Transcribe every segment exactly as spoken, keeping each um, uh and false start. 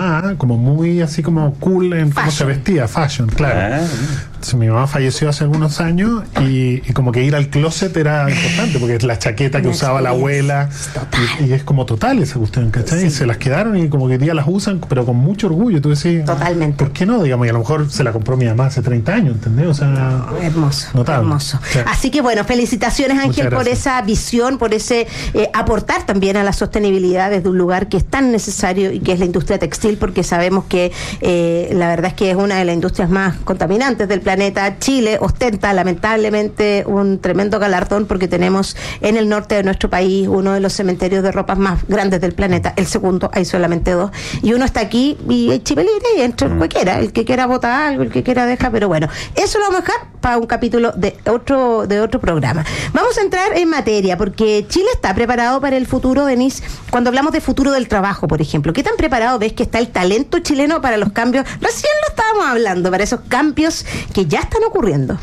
mamá, como muy así como cool en cómo se vestía, fashion, claro. Ah. Entonces, mi mamá falleció hace algunos años y, y como que ir al closet era importante, porque es la chaqueta que usaba la abuela, y, y es como total esa cuestión, ¿cachai? Sí. Y se las quedaron y como que día las usan, pero con mucho orgullo. Tú decís, totalmente. ¿Por qué no? Digamos, y a lo mejor se la compró mi mamá hace treinta años, ¿entendés? O sea, hermoso, notable. hermoso. O sea, así que bueno, felicitaciones, Ángel, por esa visión, por ese eh, aportar también a la sostenibilidad desde un lugar que es tan necesario y que es la industria textil, porque sabemos que eh, la verdad es que es una de las industrias más contaminantes del planeta. Chile ostenta lamentablemente un tremendo galardón porque tenemos en el norte de nuestro país uno de los cementerios de ropas más grandes del planeta, el segundo, hay solamente dos, y uno está aquí y hay Chile libre y entra mm. cualquiera, el que quiera votar algo, el que quiera dejar, pero bueno, eso lo vamos a dejar para un capítulo de otro de otro programa. Vamos a entrar en materia, porque Chile está preparado para el futuro, Denise. Cuando hablamos de futuro del trabajo, por ejemplo, ¿qué tan preparado ves que está el talento chileno para los cambios? Recién lo estábamos hablando, para esos cambios que ya están ocurriendo.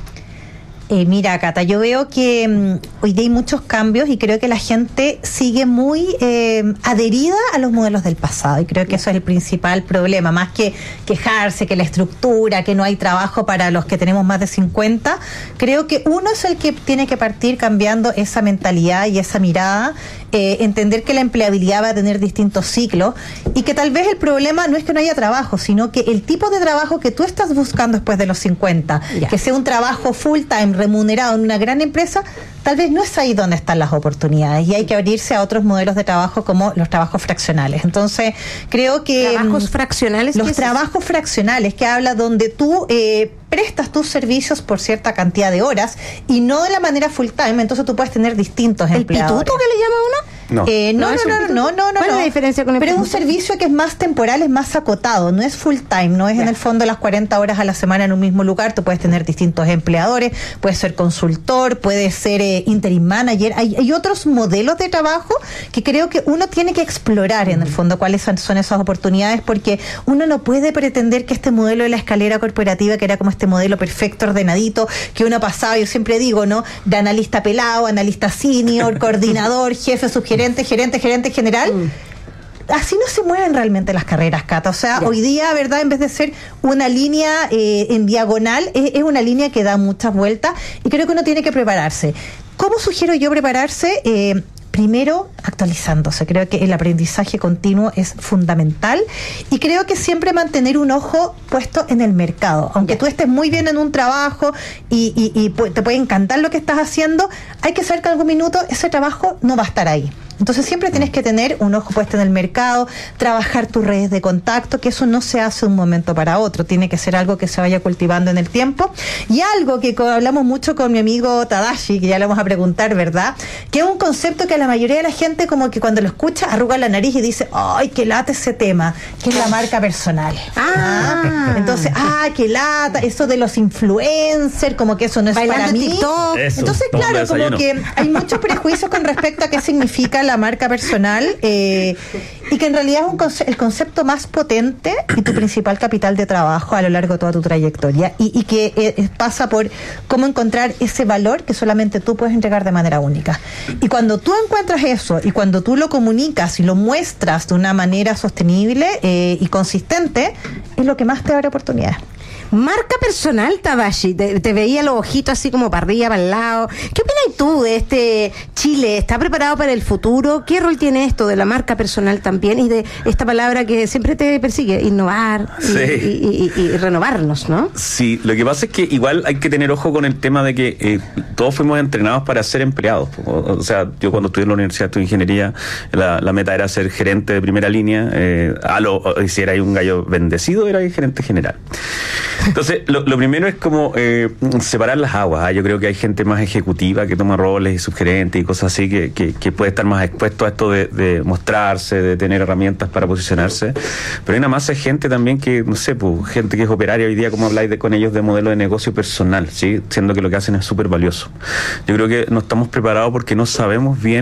Eh, mira, Cata, yo veo que um, hoy día hay muchos cambios y creo que la gente sigue muy eh, adherida a los modelos del pasado, y creo que eso es el principal problema, más que quejarse que la estructura, que no hay trabajo para los que tenemos más de cincuenta. Creo que uno es el que tiene que partir cambiando esa mentalidad y esa mirada, eh, entender que la empleabilidad va a tener distintos ciclos y que tal vez el problema no es que no haya trabajo, sino que el tipo de trabajo que tú estás buscando después de los cincuenta, yeah. que sea un trabajo full time, remunerado en una gran empresa, tal vez no es ahí donde están las oportunidades, y hay que abrirse a otros modelos de trabajo como los trabajos fraccionales. Entonces, creo que... ¿Trabajos fraccionales? Los trabajos fraccionales, que habla donde tú eh, prestas tus servicios por cierta cantidad de horas y no de la manera full time, entonces tú puedes tener distintos ¿El empleadores. ¿El pituto que le llama uno? No. Eh, no, no, no, no, no, no, no. ¿Cuál es no. la diferencia con el Pero pituto? Es un servicio que es más temporal, es más acotado, no es full time, no es yeah. en el fondo las cuarenta horas a la semana en un mismo lugar. Tú puedes tener distintos empleadores, puedes ser consultor, puedes ser eh, interim manager. Hay, hay otros modelos de trabajo que creo que uno tiene que explorar en el fondo cuáles son, son esas oportunidades, porque uno no puede pretender que este modelo de la escalera corporativa, que era como este modelo perfecto, ordenadito, que uno pasaba, yo siempre digo, ¿no? De analista pelado, analista senior, coordinador, jefe, subgerente, gerente, gerente general. Mm. Así no se mueven realmente las carreras, Cata. O sea, yeah. hoy día, ¿verdad? En vez de ser una línea eh, en diagonal, es, es una línea que da muchas vueltas, y creo que uno tiene que prepararse. ¿Cómo sugiero yo prepararse? Eh, Primero, actualizándose. Creo que el aprendizaje continuo es fundamental, y creo que siempre mantener un ojo puesto en el mercado. Aunque tú estés muy bien en un trabajo y, y, y te puede encantar lo que estás haciendo, hay que saber que en algún minuto ese trabajo no va a estar ahí. Entonces siempre tienes que tener un ojo puesto en el mercado, trabajar tus redes de contacto, que eso no se hace de un momento para otro, tiene que ser algo que se vaya cultivando en el tiempo. Y algo que hablamos mucho con mi amigo Tadashi, que ya le vamos a preguntar, ¿verdad? Que es un concepto que a la mayoría de la gente, como que cuando lo escucha, arruga la nariz y dice, ¡ay, qué lata ese tema! Que es la marca personal. Ah, ¿Ah? Entonces, ¡ah, qué lata! Eso de los influencers, como que eso no es bailando para mí. TikTok. Eso, entonces, claro, como que hay muchos prejuicios con respecto a qué significa la marca personal, eh, y que en realidad es un conce- el concepto más potente y tu principal capital de trabajo a lo largo de toda tu trayectoria, y, y que eh, pasa por cómo encontrar ese valor que solamente tú puedes entregar de manera única. Y cuando tú encuentras eso, y cuando tú lo comunicas y lo muestras de una manera sostenible eh, y consistente, es lo que más te abre oportunidades. Marca personal, Tadashi, te, te veía los ojitos así como para arriba, para el lado. ¿Qué opinas tú de este Chile? ¿Está preparado para el futuro? ¿Qué rol tiene esto de la marca personal también, y de esta palabra que siempre te persigue, innovar y, sí. y, y, y, y renovarnos, ¿no? Sí, lo que pasa es que igual hay que tener ojo con el tema de que eh, todos fuimos entrenados para ser empleados. O, o sea, yo cuando estudié en la universidad, estudié ingeniería, la, la meta era ser gerente de primera línea. Eh, a lo, si era un gallo bendecido, era gerente general. Entonces, lo, lo primero es como eh, separar las aguas. ¿eh? Yo creo que hay gente más ejecutiva que toma roles y subgerentes y cosas así, que, que, que puede estar más expuesto a esto de, de mostrarse, de tener herramientas para posicionarse. Pero hay una masa de gente también que, no sé, pues, gente que es operaria hoy día, como habláis de, con ellos de modelo de negocio personal, ¿sí? Siendo que lo que hacen es súper valioso. Yo creo que no estamos preparados porque no sabemos bien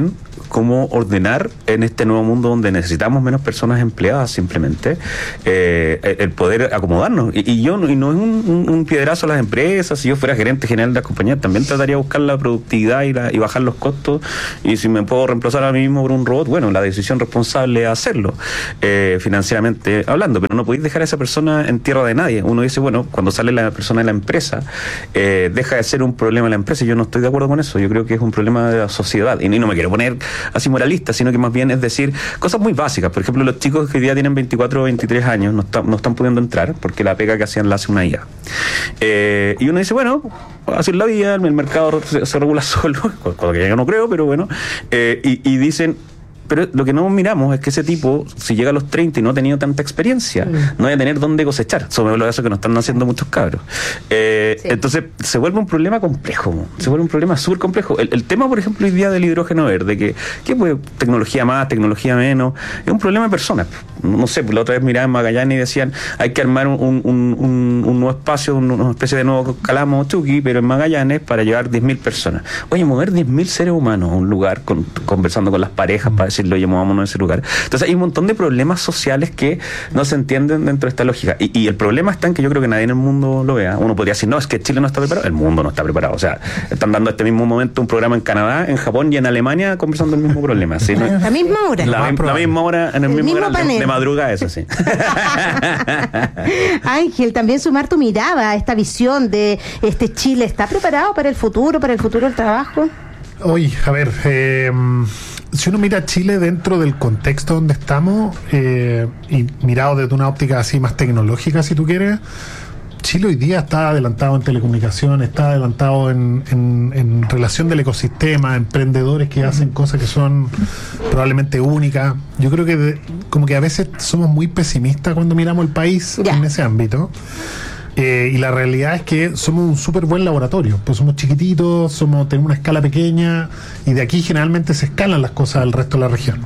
cómo ordenar en este nuevo mundo donde necesitamos menos personas empleadas simplemente, eh, el poder acomodarnos. Y, y yo y no es un, un, un piedrazo a las empresas. Si yo fuera gerente general de las compañías, también trataría de buscar la productividad y, la, y bajar los costos. Y si me puedo reemplazar a mí mismo por un robot, bueno, la decisión responsable es hacerlo, eh, financieramente hablando, pero no podéis dejar a esa persona en tierra de nadie. Uno dice, bueno, cuando sale la persona de la empresa, eh, deja de ser un problema de la empresa, y yo no estoy de acuerdo con eso. Yo creo que es un problema de la sociedad, y no me quiero poner así moralista, sino que más bien es decir cosas muy básicas. Por ejemplo, los chicos que hoy día tienen veinticuatro o veintitrés años no, está, no están pudiendo entrar porque la pega que hacían la hace una I A. Eh, y uno dice, bueno, así es la vida, el mercado se, se regula solo, cosa que yo no creo, pero bueno, eh, y, y dicen, pero lo que no miramos es que ese tipo, si llega a los treinta y no ha tenido tanta experiencia, mm. no va a tener dónde cosechar. Sobre lo eso que nos están haciendo muchos cabros. Eh, sí. Entonces, se vuelve un problema complejo. Se vuelve un problema súper complejo. El, el tema, por ejemplo, hoy día del hidrógeno verde, que, que pues, tecnología más, tecnología menos, es un problema de personas. No sé, la otra vez miraba en Magallanes y decían, hay que armar un, un, un, un nuevo espacio, una especie de nuevo Calamo Chucky, pero en Magallanes, para llevar diez mil personas. Oye, mover diez mil seres humanos a un lugar, con, conversando con las parejas, para decirle, oye, movámonos a ese lugar. Entonces hay un montón de problemas sociales que no se entienden dentro de esta lógica. Y, y el problema está en que yo creo que nadie en el mundo lo vea. Uno podría decir, no, es que Chile no está preparado. El mundo no está preparado. O sea, están dando a este mismo momento un programa en Canadá, en Japón y en Alemania conversando el mismo problema. ¿Sí? ¿No? La misma hora. La, la misma hora, en el, el mismo, mismo hora de, de madrugada, eso sí. Ángel, también sumar tu mirada a esta visión de este Chile. ¿Está preparado para el futuro, para el futuro del trabajo? Oye, a ver, eh, si uno mira a Chile dentro del contexto donde estamos, eh, y mirado desde una óptica así más tecnológica, si tú quieres, Chile hoy día está adelantado en telecomunicaciones, está adelantado en, en, en relación del ecosistema, emprendedores que hacen cosas que son probablemente únicas. Yo creo que de, como que a veces somos muy pesimistas cuando miramos el país ya. en ese ámbito. Eh, y la realidad es que somos un súper buen laboratorio, pues somos chiquititos, somos tenemos una escala pequeña, y de aquí generalmente se escalan las cosas al resto de la región.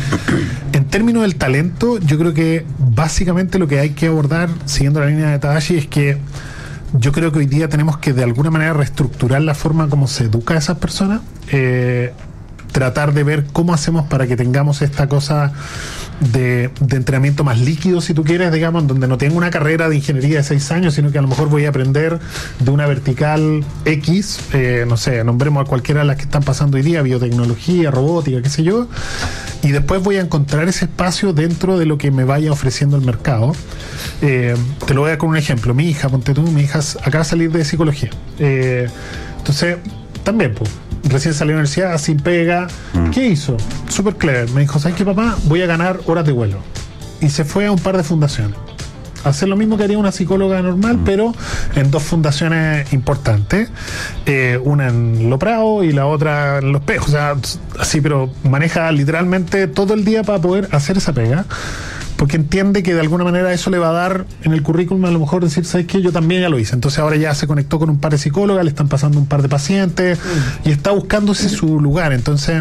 En términos del talento, yo creo que básicamente lo que hay que abordar, siguiendo la línea de Tadashi, es que yo creo que hoy día tenemos que de alguna manera reestructurar la forma como se educa a esas personas, eh, tratar de ver cómo hacemos para que tengamos esta cosa de, de entrenamiento más líquido, si tú quieres, digamos, donde no tengo una carrera de ingeniería de seis años, sino que a lo mejor voy a aprender de una vertical X, eh, no sé, nombremos a cualquiera de las que están pasando hoy día, biotecnología, robótica, qué sé yo, y después voy a encontrar ese espacio dentro de lo que me vaya ofreciendo el mercado. Eh, te lo voy a dar con un ejemplo. Mi hija, ponte tú, mi hija acaba de salir de psicología. Eh, entonces, también, pues, recién salió de la universidad, sin pega. Mm. ¿Qué hizo? Súper clever. Me dijo, ¿sabes qué, papá? Voy a ganar horas de vuelo. Y se fue a un par de fundaciones. Hacer lo mismo que haría una psicóloga normal, mm. pero en dos fundaciones importantes. Eh, una en Lo Prado y la otra en Los Pejos. O sea, así, pero maneja literalmente todo el día para poder hacer esa pega. Porque entiende que de alguna manera eso le va a dar en el currículum, a lo mejor decir, ¿sabes qué? Yo también ya lo hice. Entonces ahora ya se conectó con un par de psicólogas, le están pasando un par de pacientes mm. y está buscándose su lugar. Entonces,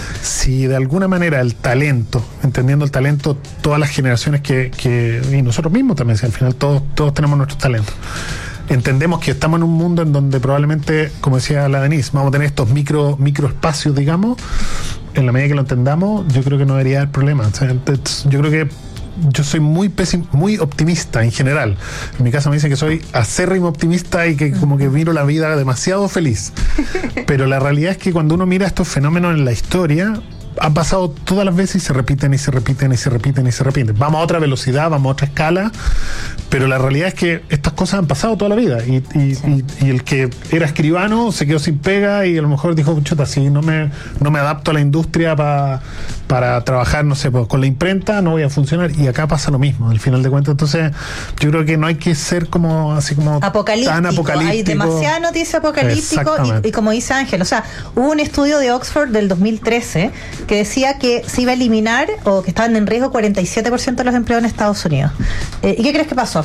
si de alguna manera el talento, entendiendo el talento, todas las generaciones que, que y nosotros mismos también, si al final todos, todos tenemos nuestros talentos, entendemos que estamos en un mundo en donde probablemente, como decía la Denise, vamos a tener estos micro, micro espacios, digamos, en la medida que lo entendamos, yo creo que no debería haber problema. O sea, yo creo que yo soy muy pesim, muy optimista en general. En mi casa me dicen que soy acérrimo optimista y que como que miro la vida demasiado feliz. Pero la realidad es que cuando uno mira estos fenómenos en la historia, han pasado todas las veces y se repiten y se repiten y se repiten y se repiten. Vamos a otra velocidad, vamos a otra escala, pero la realidad es que estas cosas han pasado toda la vida y, y, sí. y, y el que era escribano se quedó sin pega y a lo mejor dijo, chuta, si no me, no me adapto a la industria pa, para trabajar, no sé, pues, con la imprenta no voy a funcionar, y acá pasa lo mismo, al final de cuentas. Entonces yo creo que no hay que ser como así como apocalíptico. Tan apocalíptico. Hay demasiada noticia apocalíptico y, y como dice Ángel, o sea, hubo un estudio de Oxford del dos mil trece que decía que se iba a eliminar o que estaban en riesgo cuarenta y siete por ciento de los empleos en Estados Unidos. Eh, ¿Y qué crees que pasó?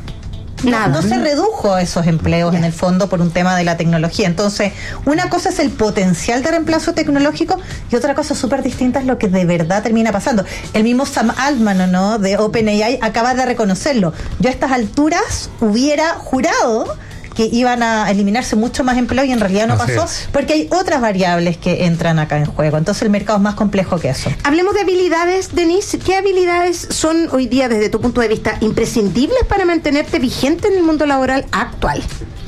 Nada. No, no se redujo esos empleos yeah. en el fondo por un tema de la tecnología. Entonces, una cosa es el potencial de reemplazo tecnológico y otra cosa súper distinta es lo que de verdad termina pasando. El mismo Sam Altman, ¿no?, de OpenAI acaba de reconocerlo. Yo a estas alturas hubiera jurado que iban a eliminarse mucho más empleos y en realidad no Así pasó, es. porque hay otras variables que entran acá en juego. Entonces el mercado es más complejo que eso. Hablemos de habilidades, Denise. ¿Qué habilidades son hoy día, desde tu punto de vista, imprescindibles para mantenerte vigente en el mundo laboral actual?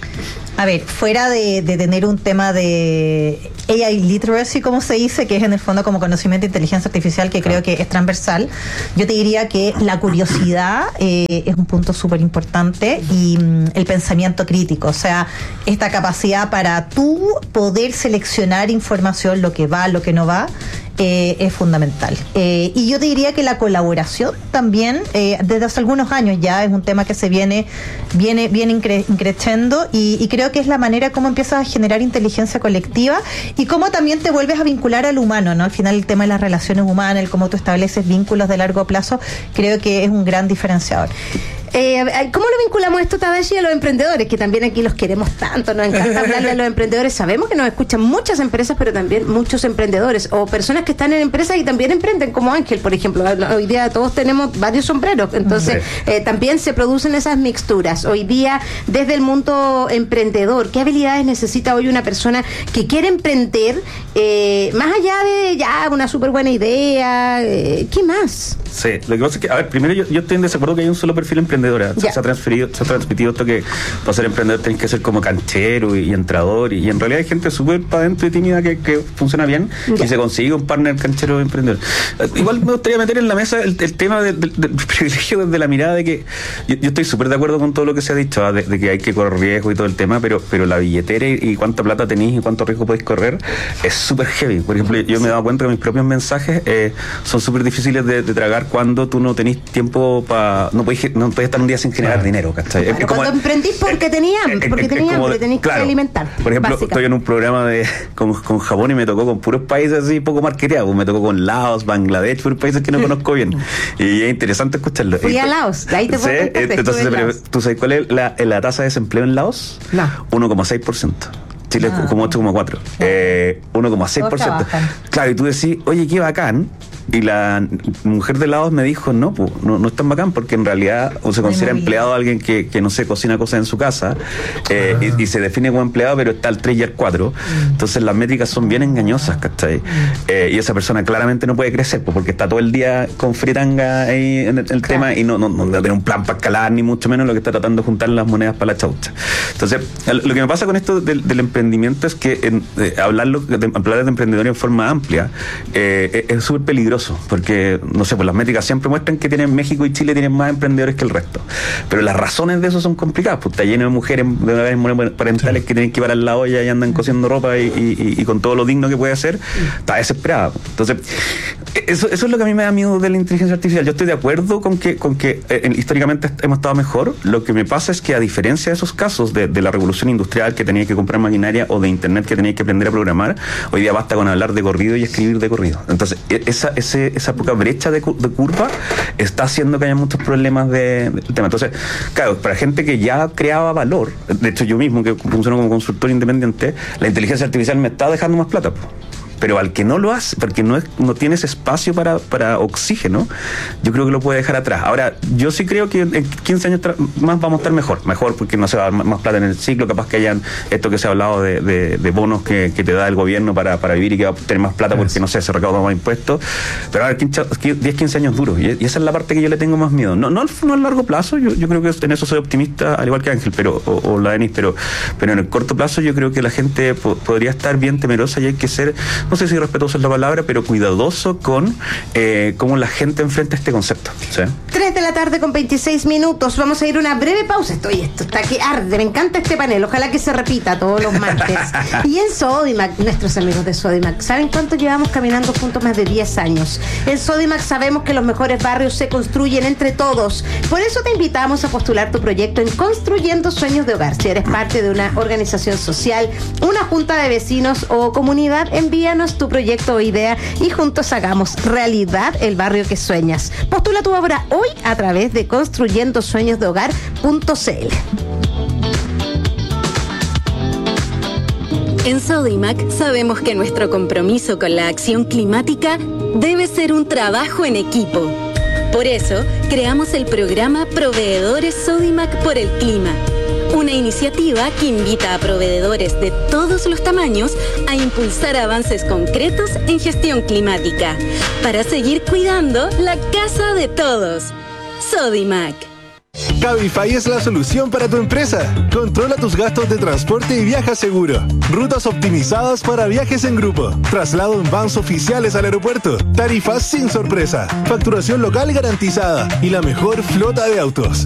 A ver, fuera de, de tener un tema de A I literacy, como se dice, que es en el fondo como conocimiento de inteligencia artificial, que creo que es transversal, yo te diría que la curiosidad eh, es un punto súper importante, y mm, el pensamiento crítico, o sea, esta capacidad para tú poder seleccionar información, lo que va, lo que no va, Eh, es fundamental. Eh, y yo te diría que la colaboración también, eh, desde hace algunos años ya, es un tema que se viene viene, viene incre- increciendo, y, y creo que es la manera como empiezas a generar inteligencia colectiva y cómo también te vuelves a vincular al humano, ¿no? Al final el tema de las relaciones humanas, el cómo tú estableces vínculos de largo plazo, creo que es un gran diferenciador. Eh, ¿Cómo lo vinculamos esto, Tadashi, a los emprendedores? Que también aquí los queremos tanto, nos encanta hablarle a los emprendedores. Sabemos que nos escuchan muchas empresas, pero también muchos emprendedores o personas que están en empresas y también emprenden, como Ángel, por ejemplo. Hoy día todos tenemos varios sombreros, entonces sí. eh, también se producen esas mixturas. Hoy día, desde el mundo emprendedor, ¿qué habilidades necesita hoy una persona que quiere emprender, eh, más allá de ya una súper buena idea? Eh, ¿Qué más? Sí, lo que pasa es que, a ver, primero yo, yo estoy en desacuerdo que hay un solo perfil emprendedor. Se, se ha transferido, se ha transmitido esto que para ser emprendedor tenés que ser como canchero y, y entrador, y, y en realidad hay gente súper para adentro y tímida que, que funciona bien ya. Y se consigue un partner canchero emprendedor. Igual me gustaría meter en la mesa el, el tema de, de, del privilegio desde la mirada de que yo, yo estoy súper de acuerdo con todo lo que se ha dicho, ¿eh? de, de que hay que correr riesgo y todo el tema, pero, pero la billetera y, y cuánta plata tenéis y cuánto riesgo podéis correr es súper heavy. Por ejemplo, yo me he dado cuenta que mis propios mensajes eh, son súper difíciles de, de tragar cuando tú no tenés tiempo para... No podés, no podés estar un día sin generar dinero, ¿cachai? Claro, es como, cuando emprendís porque tenían, porque tenían, porque tenéis claro, que alimentar. Por ejemplo, estoy en un programa de con, con Japón y me tocó con puros países así poco marketeados. Me tocó con Laos, Bangladesh, puros países que no conozco bien. Y es interesante escucharlo. Fui a Laos, ahí te puedo ¿sí? Entonces, pero, ¿tú sabes cuál es la, la tasa de desempleo en Laos? No. uno coma seis por ciento. Chile ah, es como ocho coma cuatro. Eh, uno coma seis por ciento. Claro, y tú decís, oye, qué bacán. Y la mujer de Laos me dijo, no, pues, no, no es tan bacán, porque en realidad o se considera empleado a alguien que, que no se cocina cosas en su casa, eh, ah. y, y se define como empleado, pero está al tres y al cuatro. Mm. Entonces las métricas son bien engañosas, ¿cachai? Mm. Eh, y esa persona claramente no puede crecer, pues, porque está todo el día con fritanga ahí en el, el claro. tema, y no, no, no tiene un plan para escalar, ni mucho menos, lo que está tratando de juntar las monedas para la chaucha. Entonces, lo que me pasa con esto del, del emprendimiento es que en, eh, hablarlo, de, hablar de emprendedor en forma amplia eh, es súper peligroso. Porque, no sé, pues las métricas siempre muestran que tienen México y Chile tienen más emprendedores que el resto. Pero las razones de eso son complicadas. Pues está lleno de mujeres de parentales sí. que tienen que parar la olla y andan cosiendo ropa y, y, y con todo lo digno que puede hacer, está desesperada. Entonces, eso, eso es lo que a mí me da miedo de la inteligencia artificial. Yo estoy de acuerdo con que, con que eh, históricamente hemos estado mejor. Lo que me pasa es que, a diferencia de esos casos de, de la revolución industrial, que tenías que comprar maquinaria, o de internet, que tenías que aprender a programar, hoy día basta con hablar de corrido y escribir de corrido. Entonces, esa, ese, esa poca brecha de, de curva está haciendo que haya muchos problemas de, de tema. Entonces, claro, para gente que ya creaba valor, de hecho yo mismo, que funciono como consultor independiente, la inteligencia artificial me está dejando más plata, pues. Pero al que no lo hace, porque no es, no tienes espacio para, para oxígeno, yo creo que lo puede dejar atrás. Ahora, yo sí creo que en quince años más vamos a estar mejor, mejor porque no se va a dar más plata en el ciclo, capaz que hayan esto que se ha hablado de, de, de bonos que, que te da el gobierno para, para vivir y que va a tener más plata porque, no sé, se recauda más impuestos. Pero a ver, diez, quince años duros, y esa es la parte que yo le tengo más miedo. No, no, no a largo plazo, yo, yo creo que en eso soy optimista, al igual que Ángel, pero o, o la Denis, pero, pero en el corto plazo yo creo que la gente po- podría estar bien temerosa, y hay que ser, no sé si respetuoso es la palabra, pero cuidadoso con eh, cómo la gente enfrenta este concepto. ¿Sí? tres de la tarde con veintiséis minutos. Vamos a ir a una breve pausa. Estoy, esto está que arde. Me encanta este panel. Ojalá que se repita todos los martes. Y en Sodimac, nuestros amigos de Sodimac, ¿saben cuánto llevamos caminando juntos? Más de diez años. En Sodimac sabemos que los mejores barrios se construyen entre todos. Por eso te invitamos a postular tu proyecto en Construyendo Sueños de Hogar. Si eres parte de una organización social, una junta de vecinos o comunidad, envíanos tu proyecto o idea y juntos hagamos realidad el barrio que sueñas. Postula tu obra hoy a través de construyendo sueños de hogar punto c l. En Sodimac sabemos que nuestro compromiso con la acción climática debe ser un trabajo en equipo. Por eso, creamos el programa Proveedores Sodimac por el Clima, Una iniciativa que invita a proveedores de todos los tamaños a impulsar avances concretos en gestión climática para seguir cuidando la casa de todos. Sodimac. Cabify es la solución para tu empresa. Controla tus gastos de transporte y viaja seguro. Rutas optimizadas para viajes en grupo. Traslado en vans oficiales al aeropuerto. Tarifas sin sorpresa. Facturación local garantizada. Y la mejor flota de autos.